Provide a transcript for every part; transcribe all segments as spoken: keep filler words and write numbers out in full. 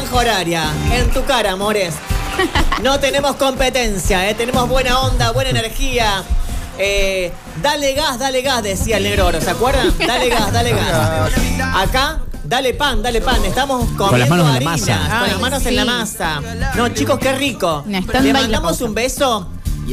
franja horaria. En tu cara, amores. No tenemos competencia, ¿eh? Tenemos buena onda, buena energía. Eh, dale gas, dale gas, decía el negro oro, ¿se acuerdan? Dale gas, dale gas. Acá, dale pan, dale pan. Estamos comiendo con las manos harinas, en la masa. con Ay, las manos sí. en la masa. No, chicos, qué rico. No, está Le en mandamos baila un beso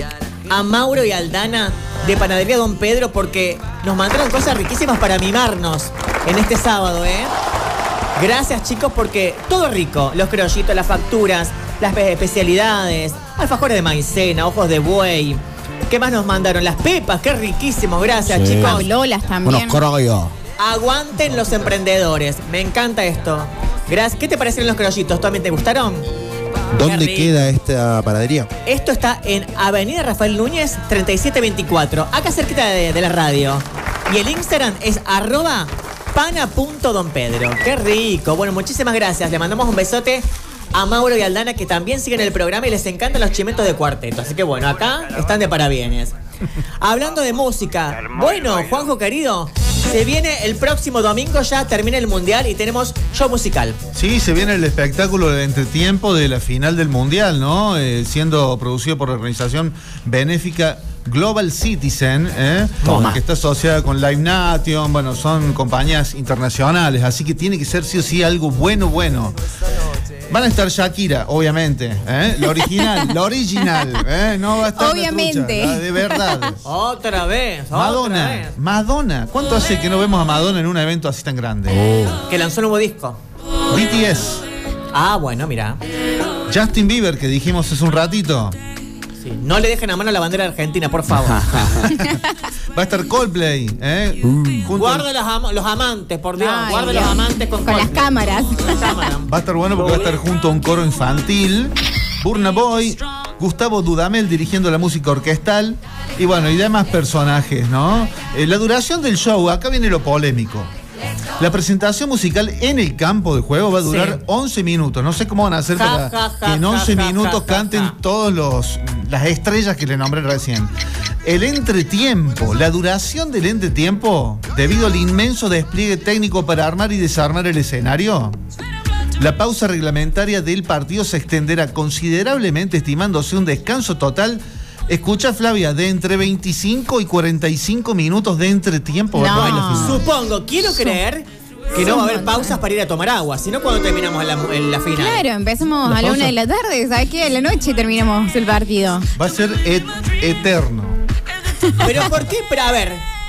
a Mauro y Aldana de Panadería Don Pedro porque nos mandaron cosas riquísimas para mimarnos en este sábado, ¿eh? Gracias, chicos, porque todo rico. Los criollitos, las facturas, las especialidades, alfajores de maicena, ojos de buey. ¿Qué más nos mandaron? Las pepas, qué riquísimos. Gracias, Sí. chicos. Pablolas también. Unos crollos. Aguanten los emprendedores. Me encanta esto. Gracias. ¿Qué te parecieron los criollitos? ¿También te gustaron? ¿Dónde Qué queda esta panadería? Esto está en Avenida Rafael Núñez, treinta y siete veinticuatro, acá cerquita de, de la radio. Y el Instagram es arroba pana punto don pedro. Qué rico. Bueno, muchísimas gracias. Le mandamos un besote a Mauro y Aldana, que también siguen el programa y les encantan los chimentos de cuarteto. Así que bueno, acá están de parabienes. Hablando de música, bueno, Juanjo querido, se viene el próximo domingo, ya termina el Mundial y tenemos show musical. Sí, se viene el espectáculo de entretiempo de la final del Mundial, ¿no? Eh, siendo producido por la organización benéfica Global Citizen, ¿eh? que está asociada con Live Nation. Bueno, son compañías internacionales, así que tiene que ser sí o sí algo bueno, bueno. Van a estar Shakira, obviamente, ¿eh? La original, la original, ¿eh? No va a estar Obviamente. la trucha, la de verdad. Otra vez, otra Madonna, vez. Madonna. ¿Cuánto hace que no vemos a Madonna en un evento así tan grande? Que lanzó un nuevo disco. B T S, Ah, bueno, mira. Justin Bieber, que dijimos hace un ratito. Sí, no le dejen a mano la bandera argentina, por favor. Va a estar Coldplay, ¿eh? Junto Guarda los, am- los amantes, por Dios. Ay, Guarda Dios. los amantes con, Con las Coldplay. cámaras. Las cámaras. Va a estar bueno porque va a estar junto a un coro infantil, Burna Boy, Gustavo Dudamel dirigiendo la música orquestal y bueno, y demás personajes, ¿no? Eh, la duración del show, acá viene lo polémico. La presentación musical en el campo de juego va a durar Sí. once minutos. No sé cómo van a hacer Ja, para ja, ja, que en once ja, ja, minutos ja, ja, canten ja. todos los las estrellas que le nombré recién. El entretiempo, la duración del entretiempo, debido al inmenso despliegue técnico para armar y desarmar el escenario. La pausa reglamentaria del partido se extenderá considerablemente, estimándose un descanso total. Escucha, Flavia, de entre veinticinco y cuarenta y cinco minutos de entretiempo. No. va a haber la final. Supongo, quiero creer que no va a haber pausas para ir a tomar agua, sino cuando terminamos en la, en la final. Claro, empezamos ¿La a la pausa? una de la tarde, ¿sabes qué? A la noche terminamos el partido. Va a ser et- eterno. Pero ¿por qué? Pero a ver,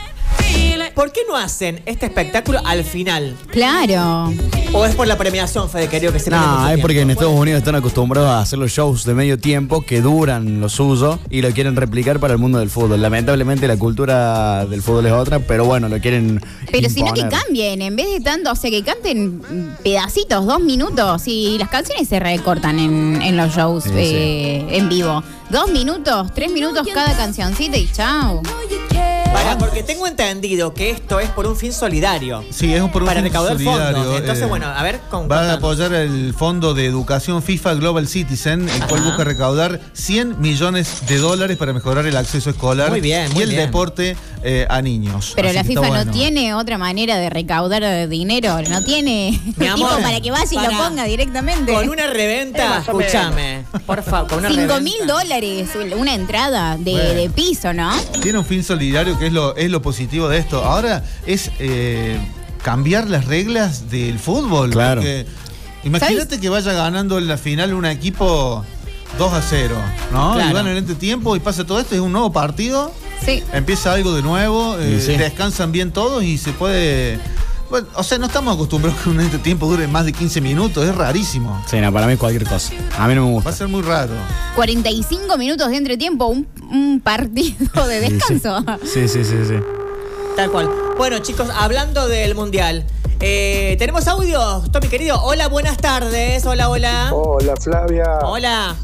¿por qué no hacen este espectáculo al final? Claro. ¿O es por la premiación, Fede, querido, que se viene No, mucho es porque en tiempo? Estados Unidos están acostumbrados a hacer los shows de medio tiempo que duran lo suyo y lo quieren replicar para el mundo del fútbol. Lamentablemente la cultura del fútbol es otra, pero bueno, lo quieren Pero si no que imponer. cambien, en vez de tanto, o sea, que canten pedacitos, dos minutos, y las canciones se recortan en, en los shows Sí, eh, en vivo. Dos minutos, tres minutos cada cancioncita y chao. Para, porque tengo entendido que esto es por un fin solidario. Sí, es un por un Para fin recaudar solidario, fondos. Entonces, eh, bueno, a ver, con, Va a contanos. apoyar el Fondo de Educación FIFA Global Citizen, el cual Ajá. busca recaudar cien millones de dólares para mejorar el acceso escolar Muy bien, muy y el bien. deporte eh, a niños. Pero Así la que FIFA está no bueno. tiene otra manera de recaudar eh, dinero, no tiene Mi amor, tipo para que vaya y para- lo ponga directamente. Con una reventa, escúchame, por favor, con una Cinco reventa. mil dólares, una entrada de, Bueno. de piso, ¿no? Tiene un fin solidario que es lo, es lo positivo de esto. Ahora es eh, cambiar las reglas del fútbol. Claro. porque imagínate ¿Sabes? que vaya ganando en la final un equipo dos a cero, ¿no? Claro. Y van en el entretiempo y pasa todo esto, es un nuevo partido. Sí. Empieza algo de nuevo, eh, Y sí. descansan bien todos y se puede... Bueno, o sea, no estamos acostumbrados a que un entretiempo dure más de quince minutos, es rarísimo. Sí, no, para mí es cualquier cosa. A mí no me Va a gusta. ser muy raro. cuarenta y cinco minutos de entretiempo, un, un partido de descanso. Sí, sí, sí, sí. Tal cual. Bueno, chicos, hablando del Mundial, eh, ¿tenemos audio, Tommy querido? Hola, buenas tardes. Hola, hola. Hola Flavia. Hola.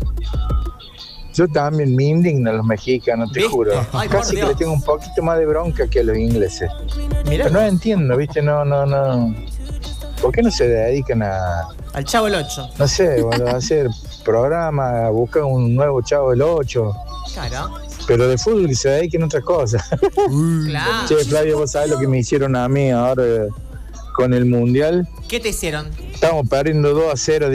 Yo también me indigno a los mexicanos, te ¿Viste? juro. Ay, por Casi que Dios. le tengo un poquito más de bronca que a los ingleses. Mirá, Pero no entiendo, ¿viste? No, no, no. ¿Por qué no se dedican a, al Chavo el ocho. no sé, bueno, a hacer programa, a buscar un nuevo Chavo del ocho? Claro. Pero de fútbol que se dediquen a otra cosa. Claro. Che, Flavia, vos sabés lo que me hicieron a mí ahora con el Mundial. ¿Qué te hicieron? Estamos perdiendo dos a cero.